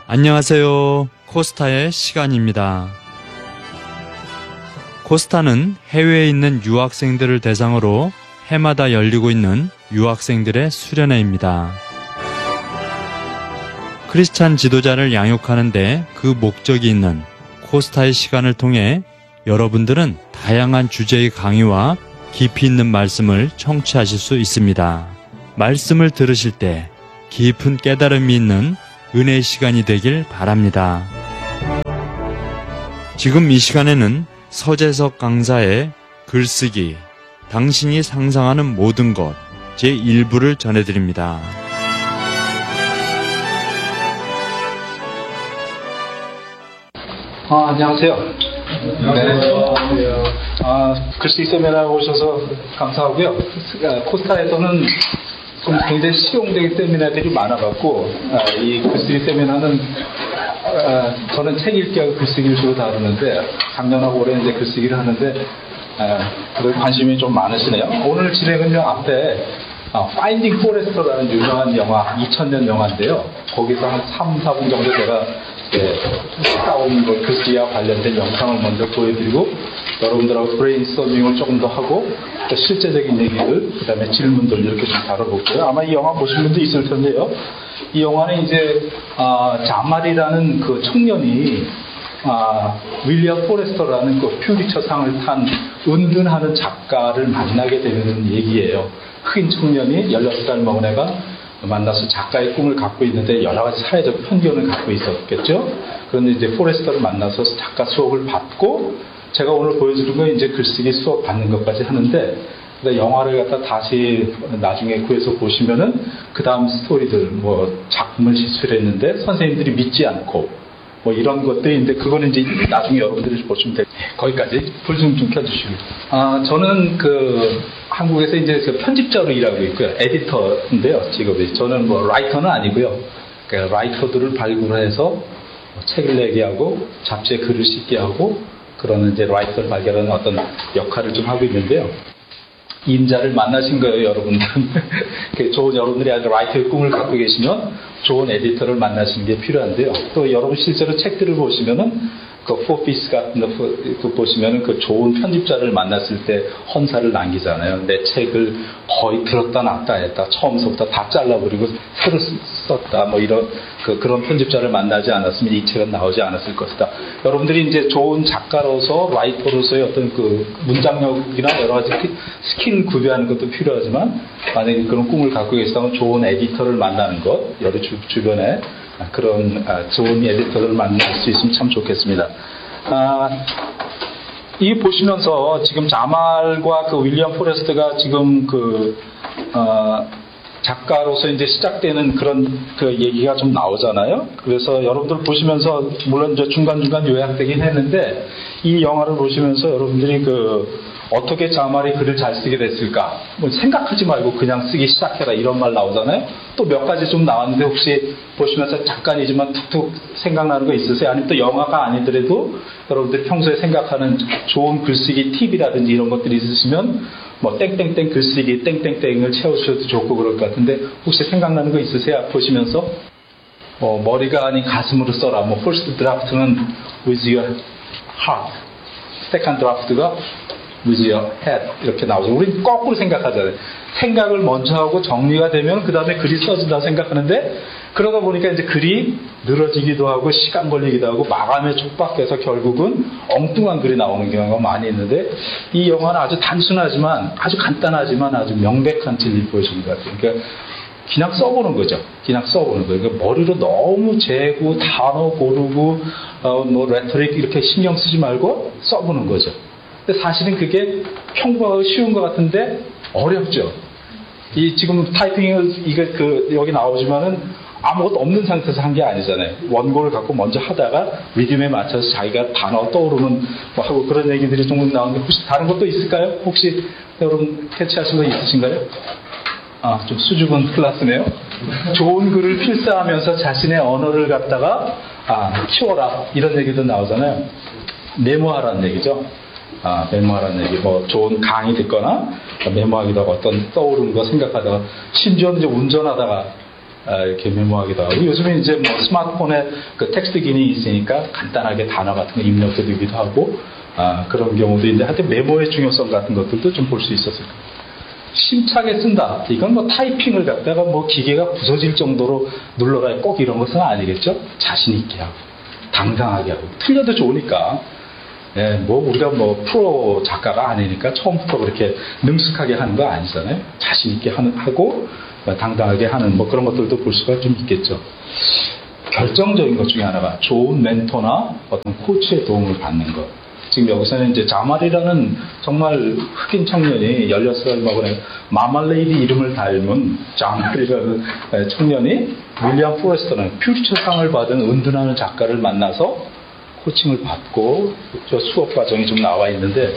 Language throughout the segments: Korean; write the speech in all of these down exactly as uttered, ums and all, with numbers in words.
안녕하세요. 코스타의 시간입니다. 코스타는 해외에 있는 유학생들을 대상으로 해마다 열리고 있는 유학생들의 수련회입니다. 크리스찬 지도자를 양육하는데 그 목적이 있는 코스타의 시간을 통해 여러분들은 다양한 주제의 강의와 깊이 있는 말씀을 청취하실 수 있습니다. 말씀을 들으실 때 깊은 깨달음이 있는 은혜의 시간이 되길 바랍니다. 지금 이 시간에는 서재석 강사의 글쓰기, 당신이 상상하는 모든 것 제일 부를 전해드립니다. 아, 안녕하세요. 네. 아, 글쓰기 세미나에 오셔서 감사하고요. 코스타에서는 좀 굉장히 실용적인 세미나들이 많아갖고, 아, 이 글쓰기 세미나는, 아, 저는 책 읽기하고 글쓰기를 주로 다루는데, 작년하고 올해 이제 글쓰기를 하는데, 아, 그래도 관심이 좀 많으시네요. 오늘 진행은요, 앞에, 아, 파인딩 포레스터라는 유명한 영화, 이천 년 영화인데요. 거기서 한 삼, 사 분 정도 제가 예, 싸움, 뭐, 글쓰기와 관련된 영상을 먼저 보여드리고, 여러분들하고 브레인스토밍을 조금 더 하고, 또 실제적인 얘기들, 그 다음에 질문들 이렇게 좀 다뤄볼게요. 아마 이 영화 보신 분도 있을 텐데요. 이 영화는 이제, 아, 자말이라는 그 청년이, 아, 윌리엄 포레스터라는 그 퓨리처상을 탄 은둔하는 작가를 만나게 되는 얘기예요. 흑인 청년이 열여섯 살 먹은 애가 만나서 작가의 꿈을 갖고 있는데 여러 가지 사회적 편견을 갖고 있었겠죠. 그런데 이제 포레스터를 만나서 작가 수업을 받고, 제가 오늘 보여주는 건 이제 글쓰기 수업 받는 것까지 하는데, 영화를 갖다 다시 나중에 구해서 보시면은 그 다음 스토리들, 뭐 작품을 제출했는데 선생님들이 믿지 않고 뭐 이런 것들인데, 그거는 이제 나중에 여러분들이 보시면 돼요. 거기까지 불 좀 좀 켜주시고. 아, 저는 그 한국에서 이제 그 편집자로 일하고 있고요. 에디터인데요, 직업이. 저는 뭐 라이터는 아니고요. 그러니까 라이터들을 발굴해서 책을 내게 하고 잡지에 글을 싣게 하고 그런 이제 라이터를 발견하는 어떤 역할을 좀 하고 있는데요. 임자를 만나신 거예요, 여러분들은. 좋은, 여러분들이 아주 라이터의 꿈을 갖고 계시면 좋은 에디터를 만나시는 게 필요한데요. 또 여러분 실제로 책들을 보시면은 그 포피스 같은 거 그 보시면은 그 좋은 편집자를 만났을 때 헌사를 남기잖아요. 내 책을 거의 들었다 놨다 했다, 처음부터 다 잘라버리고 새로 썼다, 뭐 이런 그 그런 편집자를 만나지 않았으면 이 책은 나오지 않았을 것이다. 여러분들이 이제 좋은 작가로서 라이터로서의 어떤 그 문장력이나 여러 가지 스킬을 구비하는 것도 필요하지만, 만약에 그런 꿈을 갖고 계시다면 좋은 에디터를 만나는 것, 여러 주, 주변에 그런 아, 좋은 에디터를 만날 수 있으면 참 좋겠습니다. 아, 이 보시면서 지금 자말과 그 윌리엄 포레스터가 지금 그 어, 작가로서 이제 시작되는 그런 그 얘기가 좀 나오잖아요. 그래서 여러분들 보시면서 물론 이제 중간중간 요약되긴 했는데, 이 영화를 보시면서 여러분들이 그 어떻게 자말이 글을 잘 쓰게 됐을까? 뭐 생각하지 말고 그냥 쓰기 시작해라, 이런 말 나오잖아요. 또 몇 가지 좀 나왔는데, 혹시 보시면서 잠깐이지만 툭툭 생각나는 거 있으세요? 아니면 또 영화가 아니더라도 여러분들이 평소에 생각하는 좋은 글쓰기 팁이라든지 이런 것들이 있으시면 뭐 땡땡땡 글쓰기 땡땡땡을 채워주셔도 좋고 그럴 것 같은데, 혹시 생각나는 거 있으세요? 보시면서 뭐 머리가 아닌 가슴으로 써라, 뭐 first draft는 with your heart, second draft가 with your head 이렇게 나오죠. 우리 거꾸로 생각하잖아요. 생각을 먼저 하고 정리가 되면 그 다음에 글이 써진다고 생각하는데, 그러다 보니까 이제 글이 늘어지기도 하고 시간 걸리기도 하고 마감에 촉박해서 결국은 엉뚱한 글이 나오는 경우가 많이 있는데, 이 영화는 아주 단순하지만 아주 간단하지만 아주 명백한 진리를 보여주는 것 같아요. 그러니까 그냥 써보는 거죠. 그냥 써보는 거예요. 그러니까 머리로 너무 재고 단어 고르고 어, 뭐 레토릭 이렇게 신경 쓰지 말고 써보는 거죠. 근데 사실은 그게 평범하고 쉬운 것 같은데 어렵죠. 이 지금 타이핑을 이게 그 여기 나오지만은 아무것도 없는 상태에서 한 게 아니잖아요. 원고를 갖고 먼저 하다가 리듬에 맞춰서 자기가 단어 떠오르면 뭐 하고 그런 얘기들이 좀 나오는데, 혹시 다른 것도 있을까요? 혹시 여러분 캐치하신 거 있으신가요? 아, 좀 수줍은 클래스네요. 좋은 글을 필사하면서 자신의 언어를 갖다가 아, 키워라, 이런 얘기도 나오잖아요. 메모하라는 얘기죠. 아, 메모하라는 얘기, 뭐 좋은 강의 듣거나 메모하기도 하고 어떤 떠오르는 거 생각하다가, 심지어는 이제 운전하다가 아, 이렇게 메모하기도 하고, 요즘에 이제 뭐 스마트폰에 그 텍스트 기능이 있으니까 간단하게 단어 같은 거 입력도 되기도 하고, 아, 그런 경우도 있는데, 하여튼 메모의 중요성 같은 것들도 좀 볼 수 있었을 거예요. 심차게 쓴다. 이건 뭐 타이핑을 갖다가 뭐 기계가 부서질 정도로 눌러라 꼭 이런 것은 아니겠죠? 자신있게 하고, 당당하게 하고, 틀려도 좋으니까. 예, 뭐 우리가 뭐 프로 작가가 아니니까 처음부터 그렇게 능숙하게 하는 거 아니잖아요. 자신있게 하는, 하고, 당당하게 하는 뭐 그런 것들도 볼 수가 좀 있겠죠. 결정적인 것 중에 하나가 좋은 멘토나 어떤 코치의 도움을 받는 것. 지금 여기서는 이제 자말이라는 정말 흑인 청년이 열여섯 살 먹은 마말레이디 이름을 닮은 자말이라는 청년이 윌리엄 포레스터는 퓨리처상을 받은 은둔하는 작가를 만나서 코칭을 받고 저 수업 과정이 좀 나와 있는데,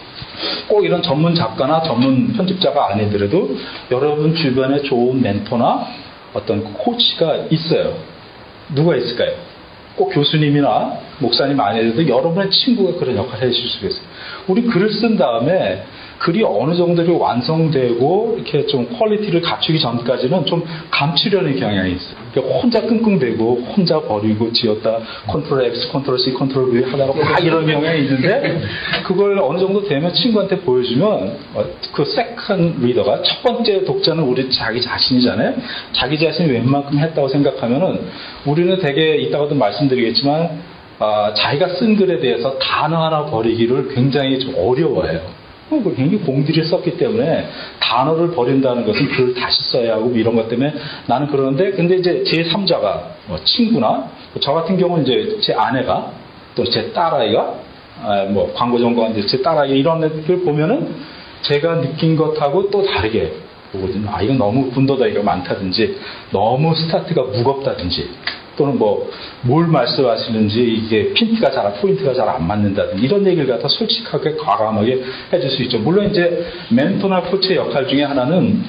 꼭 이런 전문 작가나 전문 편집자가 아니더라도 여러분 주변에 좋은 멘토나 어떤 코치가 있어요. 누가 있을까요? 꼭 교수님이나 목사님 아니더라도 여러분의 친구가 그런 역할을 해주실 수 있어요. 우리 글을 쓴 다음에 글이 어느 정도로 완성되고 이렇게 좀 퀄리티를 갖추기 전까지는 좀 감추려는 경향이 있어요. 그러니까 혼자 끙끙대고 혼자 버리고 지었다 컨트롤 X, 컨트롤 C, 컨트롤 V 하다가 막 이런 경향이 있는데, 그걸 어느 정도 되면 친구한테 보여주면 그 세컨 리더가, 첫 번째 독자는 우리 자기 자신이잖아요. 자기 자신이 웬만큼 했다고 생각하면은 우리는 되게 이따가도 말씀드리겠지만 아, 자기가 쓴 글에 대해서 단어 하나 버리기를 굉장히 좀 어려워해요. 굉장히 공들이 썼기 때문에 단어를 버린다는 것은 글을 다시 써야 하고 이런 것 때문에 나는 그러는데, 근데 이제 제삼자가 뭐 친구나 저 같은 경우는 이제 제 아내가 또 제 딸아이가 아, 뭐 광고 전공한 제 딸아이 이런 애들 보면은 제가 느낀 것하고 또 다르게 보거든요. 아, 이건 너무 분도다이가 많다든지 너무 스타트가 무겁다든지, 또는 뭐 뭘 말씀하시는지 이게 핀트가 잘, 포인트가 잘 안 맞는다든지 이런 얘기를 갖다 솔직하게 과감하게 해줄 수 있죠. 물론 이제 멘토나 코치의 역할 중에 하나는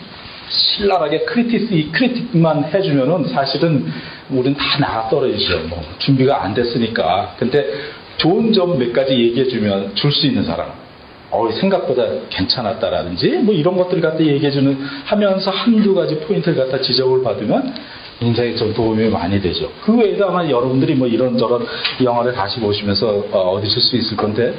신랄하게 크리티스, 이 크리틱만 해주면은 사실은 우리는 다 나가 떨어지죠. 뭐 준비가 안 됐으니까. 근데 좋은 점 몇 가지 얘기해주면 줄 수 있는 사람, 어, 생각보다 괜찮았다라든지 뭐 이런 것들을 갖다 얘기해주는 하면서 한두 가지 포인트를 갖다 지적을 받으면 굉장히 좀 도움이 많이 되죠. 그 외에도 아마 여러분들이 뭐 이런저런 영화를 다시 보시면서 어, 얻으실 수 있을 건데,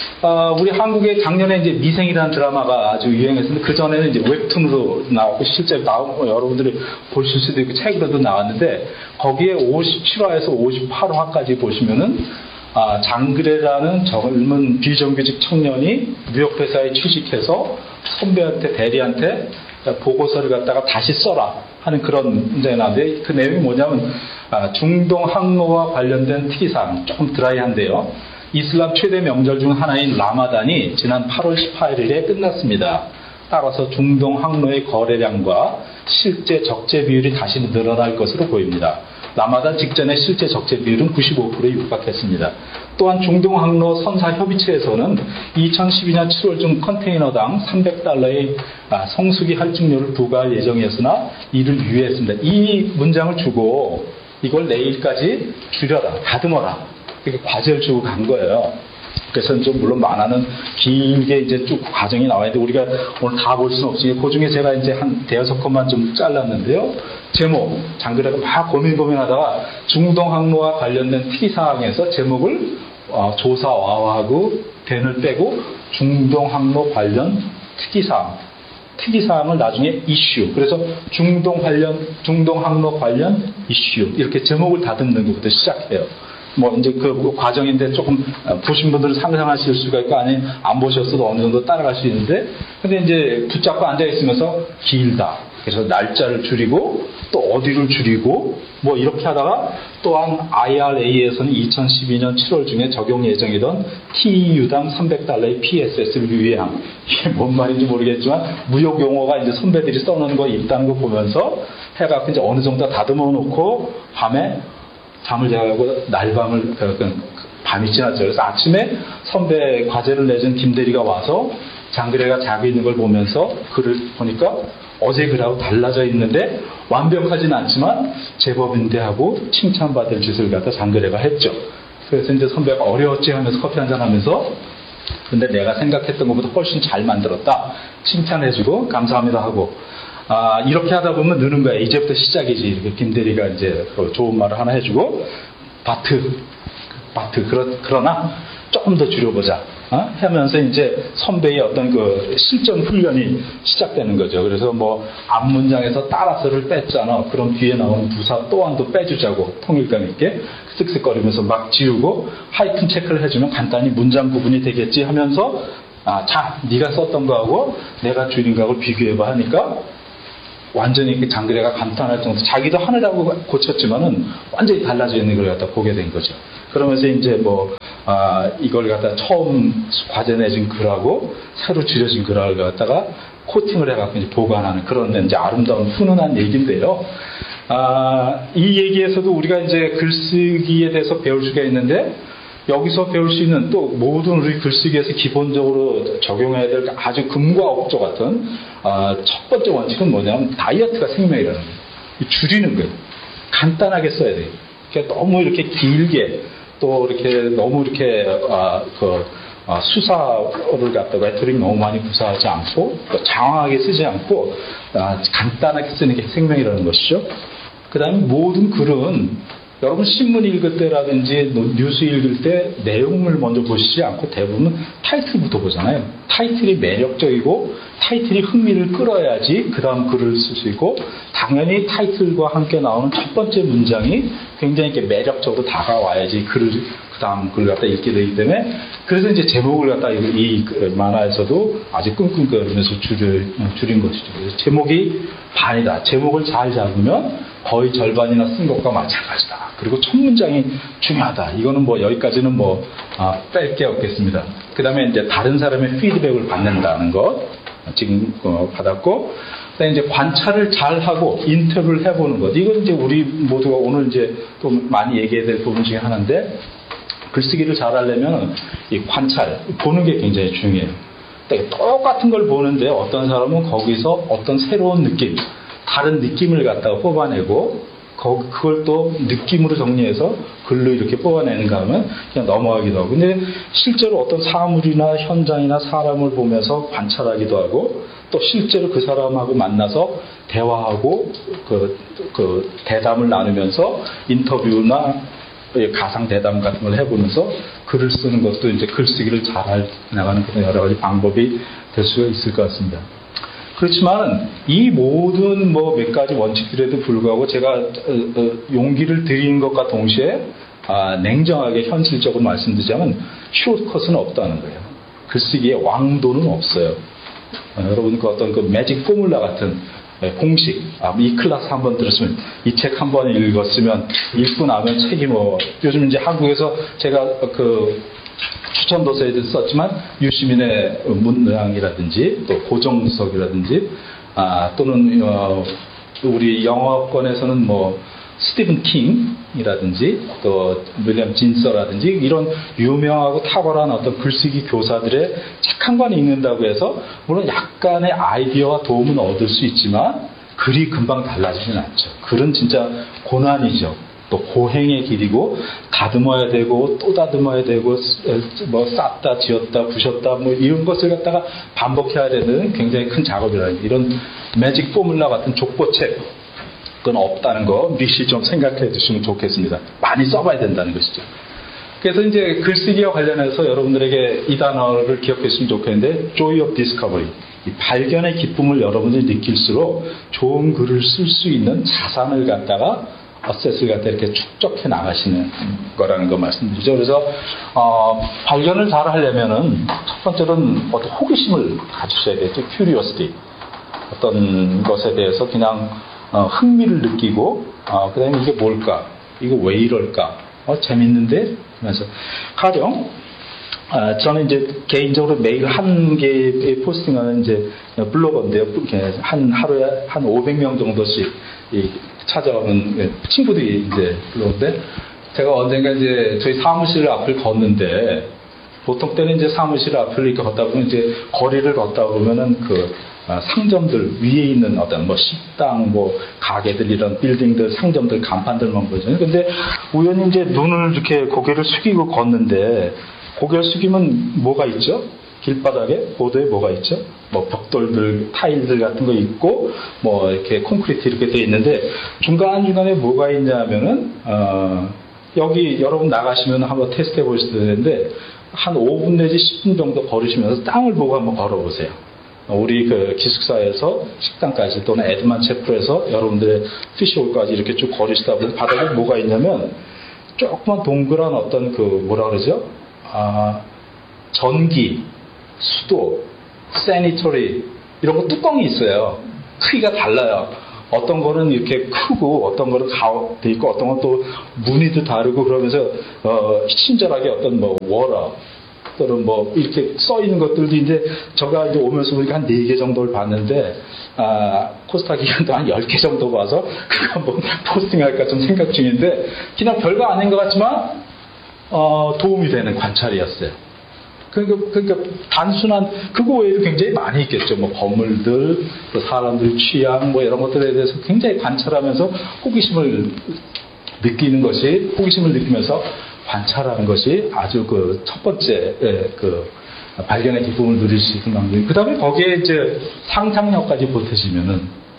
어, 우리 한국에 작년에 이제 미생이라는 드라마가 아주 유행했었는데, 그 전에는 이제 웹툰으로 나오고 실제 나오고 여러분들이 보실 수도 있고 책으로도 나왔는데, 거기에 오십칠 화에서 오십팔 화까지 보시면은 아, 장그래라는 젊은 비정규직 청년이 뉴욕 회사에 취직해서 선배한테, 대리한테 보고서를 갖다가 다시 써라 하는 그런 문제가 나는데, 그 내용이 뭐냐면 아, 중동 항로와 관련된 특이사항, 조금 드라이한데요. 이슬람 최대 명절 중 하나인 라마단이 지난 팔월 십팔일에 끝났습니다. 따라서 중동 항로의 거래량과 실제 적재 비율이 다시 늘어날 것으로 보입니다. 라마단 직전의 실제 적재 비율은 구십오 퍼센트에 육박했습니다. 또한 중동 항로 선사 협의체에서는 이천십이 년 칠월 중 컨테이너당 삼백 달러의 성수기 할증료를 부과할 예정이었으나 이를 유예했습니다. 이 문장을 주고 이걸 내일까지 줄여라, 다듬어라, 이렇게 과제를 주고 간 거예요. 그래서 좀 물론 만화는 길게 이제 쭉 과정이 나와야 돼. 우리가 오늘 다 볼 수는 없으니 그 중에 제가 이제 한 대여섯 컷만 좀 잘랐는데요. 제목, 장그래가 막 고민 고민하다가 중동 항로와 관련된 특이사항에서 제목을 어, 조사와하고 댄을 빼고 중동 항로 관련 특이사항, 특이사항을 나중에 이슈, 그래서 중동 관련, 중동 항로 관련 이슈, 이렇게 제목을 다듬는 것부터 시작해요. 뭐 이제 그 과정인데 조금 보신 분들은 상상하실 수가 있고, 아니 안 보셨어도 어느 정도 따라갈 수 있는데, 근데 이제 붙잡고 앉아 있으면서 길다, 그래서 날짜를 줄이고 또 어디를 줄이고 뭐 이렇게 하다가, 또한 아이알에이에서는 이천십이 년 칠월 중에 적용 예정이던 티이유당 삼백 달러의 피에스에스를 유예함. 이게 뭔 말인지 모르겠지만 무역 용어가 이제 선배들이 써놓은 거 있다는 거 보면서 해갖고 이제 어느 정도 다듬어 놓고 밤에 잠을 자고 날밤을, 밤이 지났죠. 그래서 아침에 선배 과제를 내준 김대리가 와서 장그래가 자고 있는 걸 보면서 글을 보니까 어제 글하고 달라져 있는데 완벽하진 않지만 제법인데 하고 칭찬받을 짓을 갖다 장그래가 했죠. 그래서 이제 선배가 어려웠지 하면서 커피 한잔 하면서, 근데 내가 생각했던 것보다 훨씬 잘 만들었다, 칭찬해주고 감사합니다 하고, 아, 이렇게 하다 보면 느는 거야. 이제부터 시작이지. 이렇게 김대리가 이제 좋은 말을 하나 해주고, 바트, 바트, 그러, 그러나 조금 더 줄여보자. 어? 하면서 이제 선배의 어떤 그 실전 훈련이 시작되는 거죠. 그래서 뭐 앞 문장에서 따라서를 뺐잖아. 그럼 뒤에 나오는 부사 또한도 빼주자고 통일감 있게 쓱쓱거리면서 막 지우고 하이픈 체크를 해주면 간단히 문장 구분이 되겠지 하면서 아, 자, 네가 썼던 거하고 내가 줄인 거하고 비교해봐 하니까 완전히 그 장그래가 감탄할 정도. 자기도 하느라고 고쳤지만은 완전히 달라져 있는 걸 갖다 보게 된 거죠. 그러면서 이제 뭐 아, 이걸 갖다 처음 과제 내준 글하고 새로 줄여진 글을 갖다가 코팅을 해갖고 이제 보관하는 그런 이제 아름다운 훈훈한 얘기인데요. 아, 이 얘기에서도 우리가 이제 글쓰기에 대해서 배울 수가 있는데 여기서 배울 수 있는 또 모든 우리 글쓰기에서 기본적으로 적용해야 될 아주 금과 억조 같은 아, 첫 번째 원칙은 뭐냐면 다이어트가 생명이라는 거예요. 줄이는 거예요. 간단하게 써야 돼요. 그러니까 너무 이렇게 길게 또 이렇게 너무 이렇게 아, 그 아, 수사를 갖다가 레토릭 너무 많이 구사하지 않고 또 장황하게 쓰지 않고 아, 간단하게 쓰는 게 생명이라는 것이죠. 그 다음에 모든 글은 여러분 신문 읽을 때라든지 뉴스 읽을 때 내용을 먼저 보시지 않고 대부분 타이틀부터 보잖아요. 타이틀이 매력적이고 타이틀이 흥미를 끌어야지 그 다음 글을 쓸 수 있고 당연히 타이틀과 함께 나오는 첫 번째 문장이 굉장히 이렇게 매력적으로 다가와야지 글을 그 다음 글을 갖다 읽게 되기 때문에 그래서 이제 제목을 갖다 이 만화에서도 아주 끙끙거리면서 줄을, 줄인 것이죠. 그래서 제목이 반이다. 제목을 잘 잡으면 거의 절반이나 쓴 것과 마찬가지다. 그리고 첫 문장이 중요하다. 이거는 뭐 여기까지는 뭐 아, 뺄 게 없겠습니다. 그 다음에 이제 다른 사람의 피드백을 받는다는 것 지금 어, 받았고, 그다음에 이제 관찰을 잘 하고 인터뷰를 해보는 것. 이건 이제 우리 모두가 오늘 이제 또 많이 얘기해야 될 부분 중에 하나인데 글쓰기를 잘하려면 이 관찰 보는 게 굉장히 중요해요. 똑같은 걸 보는데 어떤 사람은 거기서 어떤 새로운 느낌, 다른 느낌을 갖다가 뽑아내고 그걸 또 느낌으로 정리해서 글로 이렇게 뽑아내는가 하면 그냥 넘어가기도 하고. 근데 실제로 어떤 사물이나 현장이나 사람을 보면서 관찰하기도 하고 또 실제로 그 사람하고 만나서 대화하고 그, 그 대담을 나누면서 인터뷰나 가상 대담 같은 걸 해보면서 글을 쓰는 것도 이제 글쓰기를 잘 나가는 그런 여러 가지 방법이 될 수가 있을 것 같습니다. 그렇지만 이 모든 뭐 몇 가지 원칙들에도 불구하고 제가 용기를 드리는 것과 동시에 아, 냉정하게 현실적으로 말씀드리자면 숏컷은 없다는 거예요. 글쓰기에 왕도는 없어요. 아, 여러분 그 어떤 그 매직 포뮬라 같은 공식, 아, 이 클래스 한 번 들었으면 이 책 한 번 읽었으면 읽고 나면 책이 뭐 요즘 이제 한국에서 제가 그 추천 도서에도 썼지만 유시민의 문항이라든지 또 고정석이라든지 아, 또는 어, 우리 영어권에서는 뭐 스티븐 킹이라든지 또 윌리엄 진서라든지 이런 유명하고 탁월한 어떤 글쓰기 교사들의 책 한 권 읽는다고 해서 물론 약간의 아이디어와 도움은 얻을 수 있지만 글이 금방 달라지진 않죠. 글은 진짜 고난이죠. 또 고행의 길이고 다듬어야 되고 또 다듬어야 되고 뭐 쌌다 지었다 부셨다 뭐 이런 것을 갖다가 반복해야 되는 굉장히 큰 작업이라는 이런 매직 포뮬라 같은 족보책 그건 없다는 거 미리 좀 생각해 주시면 좋겠습니다. 많이 써봐야 된다는 것이죠. 그래서 이제 글쓰기와 관련해서 여러분들에게 이 단어를 기억했으면 좋겠는데 Joy of Discovery, 이 발견의 기쁨을 여러분들이 느낄수록 좋은 글을 쓸 수 있는 자산을 갖다가 어셋을 갖다 이렇게 축적해 나가시는 거라는 거 말씀드리죠. 그래서 어, 발견을 잘 하려면은 첫 번째로는 어떤 호기심을 가지셔야 되죠. Curiosity, 어떤 것에 대해서 그냥 어, 흥미를 느끼고 어, 그 다음에 이게 뭘까? 이거 왜 이럴까? 어, 재밌는데? 하면서 가령 아, 저는 이제 개인적으로 매일 한 개의 포스팅하는 이제 블로거인데요. 한 하루에 한 오백 명 정도씩 이, 찾아오는 친구들이 이제 블로그인데 제가 언젠가 이제 저희 사무실 앞을 걷는데 보통 때는 이제 사무실 앞을 이렇게 걷다 보면 이제 거리를 걷다 보면은 그 아, 상점들 위에 있는 어떤 뭐 식당, 뭐 가게들 이런 빌딩들, 상점들, 간판들만 보이잖아요. 근데 우연히 이제 눈을 이렇게 고개를 숙이고 걷는데 고개를 숙이면 뭐가 있죠? 길바닥에 보도에 뭐가 있죠? 뭐 벽돌들, 타일들 같은 거 있고 뭐 이렇게 콘크리트 이렇게 돼 있는데 중간 중간에 뭐가 있냐면은 어, 여기 여러분 나가시면 한번 테스트해 보실 텐데 한 오 분 내지 십 분 정도 걸으시면서 땅을 보고 한번 걸어보세요. 우리 그 기숙사에서 식당까지 또는 에드만 체프에서 여러분들의 피시홀까지 이렇게 쭉 걸으시다 보면 바닥에 뭐가 있냐면 조그만 동그란 어떤 그 뭐라 그러죠? 아, 전기, 수도, 세니터리 이런 거 뚜껑이 있어요. 크기가 달라요. 어떤 거는 이렇게 크고 어떤 거는 가운데 있고 어떤 건 또 무늬도 다르고 그러면서 어, 친절하게 어떤 뭐 워러 또는 뭐 이렇게 써 있는 것들도 이제 제가 이제 오면서 보니까 한 네 개 정도를 봤는데 아, 코스타 기간도 한 열 개 정도 봐서 그거 한번 포스팅할까 좀 생각 중인데 그냥 별거 아닌 것 같지만 어, 도움이 되는 관찰이었어요. 그러니까, 그러니까 단순한 그거 외에도 굉장히 많이 있겠죠. 뭐 건물들, 또 사람들 취향 뭐 이런 것들에 대해서 굉장히 관찰하면서 호기심을 느끼는 것이 호기심을 느끼면서 관찰하는 것이 아주 그 첫 번째 그 발견의 기쁨을 누릴 수 있는 방법이. 그 다음에 거기에 이제 상상력까지 보태시면은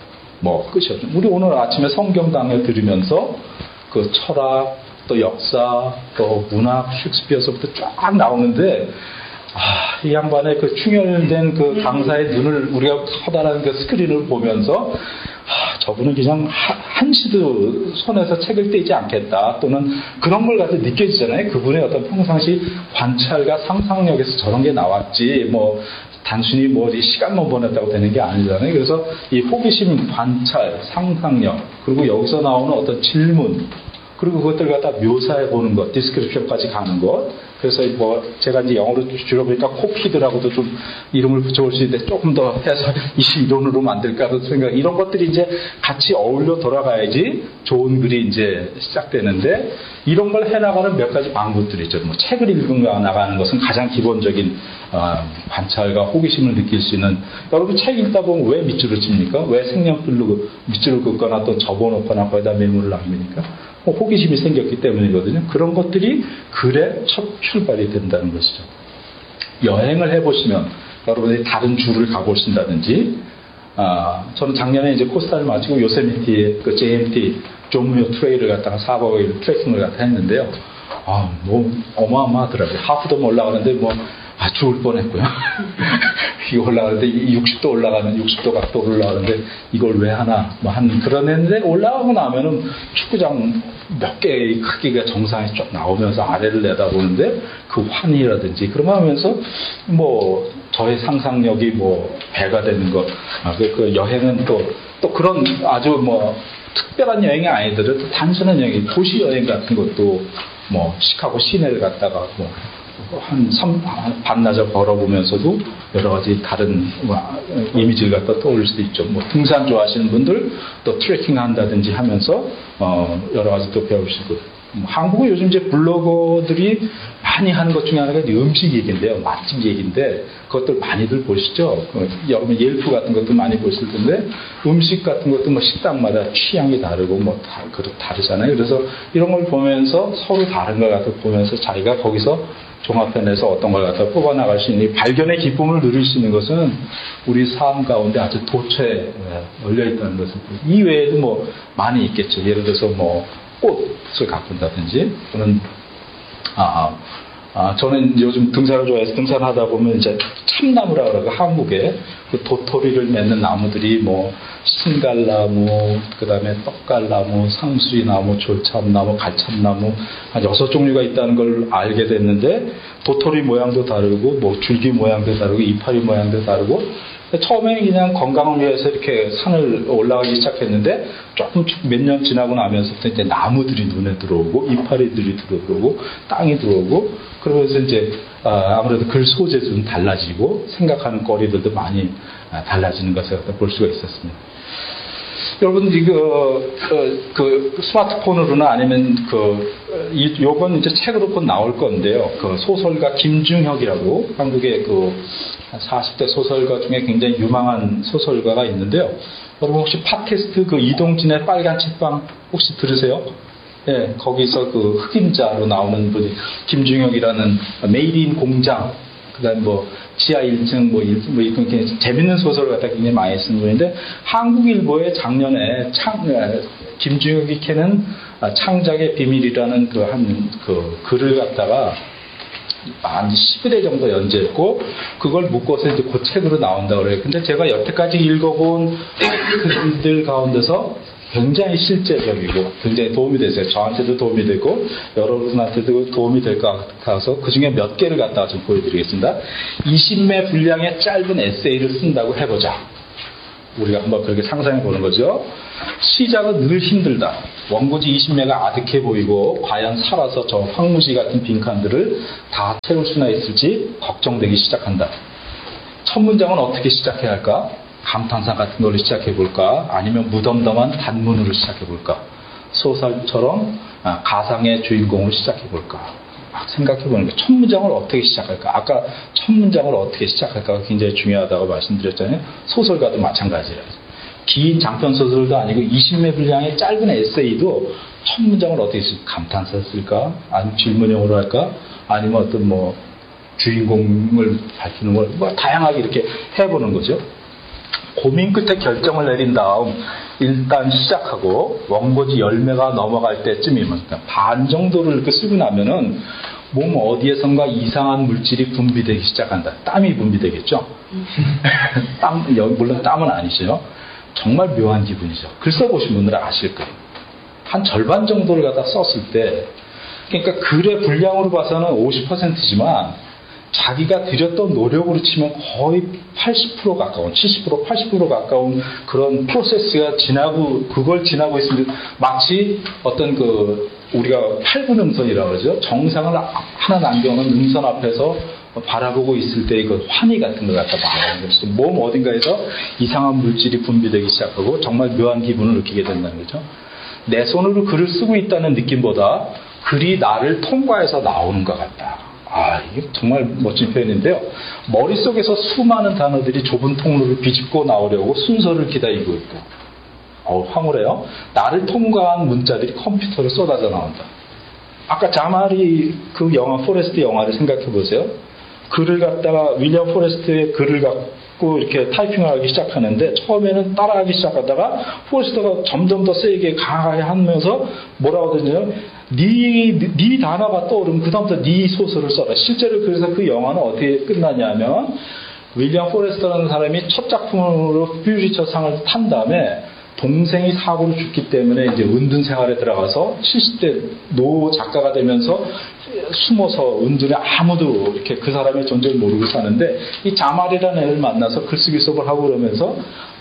뭐 끝이 없죠. 우리 오늘 아침에 성경 강의 들으면서 그 철학, 또 역사, 또 문학, 셰익스피어서부터 쫙 나오는데 아, 이 양반의 그 충혈된 그 강사의 눈을 우리가 커다란 그 스크린을 보면서 아, 저분은 그냥 하, 한시도 손에서 책을 떼지 않겠다 또는 그런 걸 가지고 느껴지잖아요. 그분의 어떤 평상시 관찰과 상상력에서 저런 게 나왔지 뭐 단순히 뭐 시간만 보냈다고 되는 게 아니잖아요. 그래서 이 호기심, 관찰, 상상력 그리고 여기서 나오는 어떤 질문 그리고 그것들 갖다 묘사해 보는 것, 디스크립션까지 가는 것. 그래서 뭐 제가 이제 영어로 줄여보니까 코피드라고도 좀 이름을 붙여볼 수 있는데 조금 더 해서 이 이론으로 만들까도 생각. 이런 것들이 이제 같이 어울려 돌아가야지 좋은 글이 이제 시작되는데 이런 걸 해나가는 몇 가지 방법들이 있죠. 뭐 책을 읽으며 나가는 것은 가장 기본적인 어, 관찰과 호기심을 느낄 수 있는. 여러분 책 읽다 보면 왜 밑줄을 칩니까? 왜 색연필로 밑줄을 긋거나 또 접어놓거나 거기다 메모를 남깁니까? 호기심이 생겼기 때문이거든요. 그런 것들이 글의 첫 출발이 된다는 것이죠. 여행을 해보시면 여러분이 다른 주를 가보신다든지 아, 저는 작년에 이제 코스타를 마치고 요세미티의 그 제이엠티 존무어 트레일을 갖다가 사 박 오 일 트레킹을 갖다 했는데요. 아, 뭐 어마어마하더라고요. 하프도 올라가는데 뭐 아, 죽을 뻔했고요. 이거 올라가는데 육십 도 올라가는 육십 도 각도로 올라가는데 이걸 왜 하나 뭐 한 그런 애인데 올라가고 나면은 축구장 몇 개의 크기가 정상에 쭉 나오면서 아래를 내다보는데 그 환희라든지 그런 거 하면서 뭐 저의 상상력이 뭐 배가 되는 것. 아, 그, 그 여행은 또 또 그런 아주 뭐 특별한 여행이 아니더라도 단순한 여행, 도시 여행 같은 것도 뭐 시카고 시내를 갔다가 뭐 한 삼, 반나절 걸어보면서도 여러 가지 다른 이미지를 갖다 떠올릴 수도 있죠. 뭐 등산 좋아하시는 분들 또 트레킹 한다든지 하면서 어 여러 가지 또 배울 수 있고. 뭐 한국은 요즘 이제 블로거들이 많이 하는 것 중에 하나가 음식 얘기인데요. 맛집 얘기인데 그것들 많이들 보시죠. 여러분 옐프 같은 것도 많이 보실 텐데 음식 같은 것도 뭐 식당마다 취향이 다르고 뭐 다, 그것도 다르잖아요. 그래서 이런 걸 보면서 서로 다른 걸 갖다 보면서 자기가 거기서 종합해내서 어떤 걸 갖다 뽑아나갈 수 있는 발견의 기쁨을 누릴 수 있는 것은 우리 삶 가운데 아주 도처에 열려있다는 것을 이 외에도 뭐 많이 있겠죠. 예를 들어서 뭐 꽃을 가꾼다든지 또는 아, 아 저는 요즘 등산을 좋아해서 등산하다 보면 이제 참나무라 그러고 한국에 그 도토리를 맺는 나무들이 뭐 신갈나무, 그 다음에 떡갈나무, 상수리나무, 졸참나무, 갈참나무 한 여섯 종류가 있다는 걸 알게 됐는데 도토리 모양도 다르고 뭐 줄기 모양도 다르고 이파리 모양도 다르고 처음에 그냥 건강을 위해서 이렇게 산을 올라가기 시작했는데 조금 몇 년 지나고 나면서부터 이제 나무들이 눈에 들어오고 이파리들이 들어오고 땅이 들어오고 그러면서 이제 아무래도 글 소재도 좀 달라지고 생각하는 거리들도 많이 달라지는 것을 볼 수가 있었습니다. 여러분 이거 그, 그 스마트폰으로나 아니면 그 이, 요건 이제 책으로 곧 나올 건데요. 그 소설가 김중혁이라고 한국의 그 사십 대 소설가 중에 굉장히 유망한 소설가가 있는데요. 여러분 혹시 팟캐스트 그 이동진의 빨간 책방 혹시 들으세요? 예, 거기서 그 흑임자로 나오는 분이 김중혁이라는 메이드 인 공장 그다음에 뭐 지하 일 층 뭐 일 층 뭐 이렇게 재밌는 소설을 갖다 굉장히 많이 쓴 분인데 한국일보에 작년에 창 김중혁이 캐는 창작의 비밀이라는 그 한 그 글을 갖다가 한 십여 대 정도 연재했고 그걸 묶어서 이제 그 책으로 나온다 그래요. 근데 제가 여태까지 읽어본 글들 가운데서 굉장히 실제적이고 굉장히 도움이 됐어요. 저한테도 도움이 되고 여러분한테도 도움이 될 것 같아서 그 중에 몇 개를 갖다가 좀 보여드리겠습니다. 이십 매 분량의 짧은 에세이를 쓴다고 해보자. 우리가 한번 그렇게 상상해 보는 거죠. 시작은 늘 힘들다. 원고지 이십 매가 아득해 보이고 과연 살아서 저 황무지 같은 빈칸들을 다 채울 수나 있을지 걱정되기 시작한다. 첫 문장은 어떻게 시작해야 할까? 감탄사 같은 걸로 시작해 볼까? 아니면 무덤덤한 단문으로 시작해 볼까? 소설처럼 가상의 주인공으로 시작해 볼까? 막 생각해 보는 거예요. 첫 문장을 어떻게 시작할까? 아까 첫 문장을 어떻게 시작할까가 굉장히 중요하다고 말씀드렸잖아요. 소설가도 마찬가지예요. 긴 장편 소설도 아니고 이십 매 분량의 짧은 에세이도 첫 문장을 어떻게 쓸까? 감탄사 쓸까? 아니면 질문형으로 할까? 아니면 어떤 뭐 주인공을 밝히는 걸 뭐 다양하게 이렇게 해보는 거죠. 고민 끝에 결정을 내린 다음 일단 시작하고 원고지 열 매가 넘어갈 때쯤이면 반 정도를 이렇게 쓰고 나면은 몸 어디에선가 이상한 물질이 분비되기 시작한다. 땀이 분비되겠죠. 땀, 물론 땀은 아니죠. 정말 묘한 기분이죠. 글 써보신 분들은 아실 거예요. 한 절반 정도를 갖다 썼을 때 그러니까 글의 분량으로 봐서는 오십 퍼센트지만 자기가 들였던 노력으로 치면 거의 팔십 퍼센트 가까운, 칠십 퍼센트, 팔십 퍼센트 가까운 그런 프로세스가 지나고, 그걸 지나고 있으면 마치 어떤 그, 우리가 팔 분 음선이라고 그러죠. 정상을 하나 남겨놓은 음선 앞에서 바라보고 있을 때의 그 환희 같은 걸 갖다 말하는 거죠. 몸 어딘가에서 이상한 물질이 분비되기 시작하고 정말 묘한 기분을 느끼게 된다는 거죠. 내 손으로 글을 쓰고 있다는 느낌보다 글이 나를 통과해서 나오는 것 같다. 아, 이게 정말 멋진 표현인데요. 머릿속에서 수많은 단어들이 좁은 통로를 비집고 나오려고 순서를 기다리고 있고, 어, 황홀해요. 나를 통과한 문자들이 컴퓨터로 쏟아져 나온다. 아까 자마리 그 영화, 포레스트 영화를 생각해 보세요. 글을 갖다가, 윌리엄 포레스트의 글을 갖고 이렇게 타이핑을 하기 시작하는데, 처음에는 따라하기 시작하다가, 포레스트가 점점 더 세게 강하게 하면서 뭐라고 하더니요? 네, 네 단어가 떠오르면 그다음부터 네 소설을 써라. 실제로 그래서 그 영화는 어떻게 끝나냐면 윌리엄 포레스터라는 사람이 첫 작품으로 퓨리처 상을 탄 다음에 동생이 사고로 죽기 때문에 이제 은둔 생활에 들어가서 칠십 대 노 작가가 되면서 숨어서 은둔에 아무도 이렇게 그 사람의 존재를 모르고 사는데 이 자말이라는 애를 만나서 글쓰기 수업을 하고 그러면서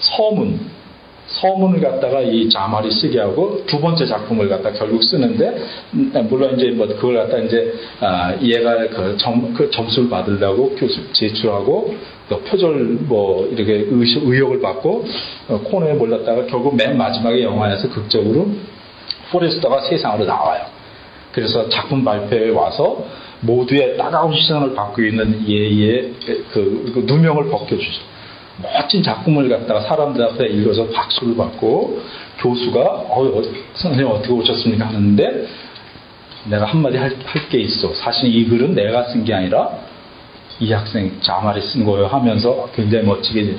서문 서문을 갖다가 이 자말이 쓰게 하고 두 번째 작품을 갖다 결국 쓰는데 물론 이제 뭐 그걸 갖다 이제 아 얘가 그, 점, 그 점수를 받으려고 교수 제출하고 또 표절 뭐 이렇게 의, 의혹을 받고 어, 코너에 몰랐다가 결국 맨 마지막에 영화에서 극적으로 포레스터가 세상으로 나와요. 그래서 작품 발표에 와서 모두의 따가운 시선을 받고 있는 얘의 그, 그 누명을 벗겨주죠. 멋진 작품을 갖다가 사람들 앞에 읽어서 박수를 받고 교수가 어, 어, 선생님 어떻게 오셨습니까 하는데 내가 한마디 할 게 있어. 사실 이 글은 내가 쓴 게 아니라 이 학생 자말이 쓴 거예요 하면서 굉장히 멋지게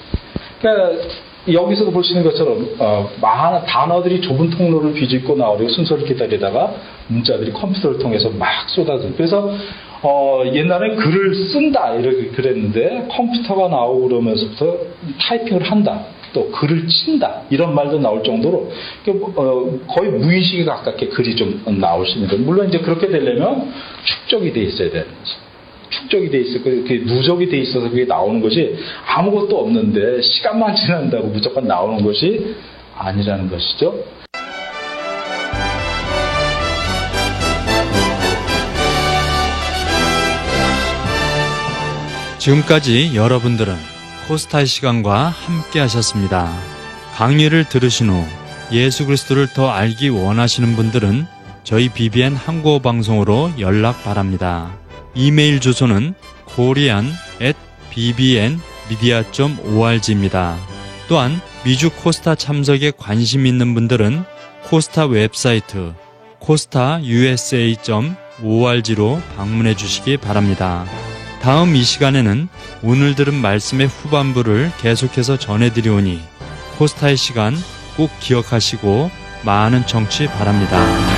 그러니까 여기서도 보시는 것처럼 어, 많은 단어들이 좁은 통로를 비집고 나오려고 순서를 기다리다가 문자들이 컴퓨터를 통해서 막 쏟아져. 그래서 어, 옛날에 글을 쓴다 이렇게 그랬는데 컴퓨터가 나오고 그러면서부터 타이핑을 한다. 또 글을 친다 이런 말도 나올 정도로 어, 거의 무의식에 가깝게 글이 좀 나올 수 있는 거예요. 물론 이제 그렇게 되려면 축적이 돼 있어야 되는 거죠. 축적이 돼 있어, 그게 누적이 돼 있어서 그게 나오는 것이 아무것도 없는데 시간만 지난다고 무조건 나오는 것이 아니라는 것이죠. 지금까지 여러분들은 코스타의 시간과 함께 하셨습니다. 강의를 들으신 후 예수 그리스도를 더 알기 원하시는 분들은 저희 비비엔 한국어 방송으로 연락 바랍니다. 이메일 주소는 korean at 비비엔미디아 닷 오알지입니다. 또한 미주 코스타 참석에 관심 있는 분들은 코스타 웹사이트 코스타 유에스에이 닷 오알지로 방문해 주시기 바랍니다. 다음 이 시간에는 오늘 들은 말씀의 후반부를 계속해서 전해드리오니 코스타의 시간 꼭 기억하시고 많은 청취 바랍니다.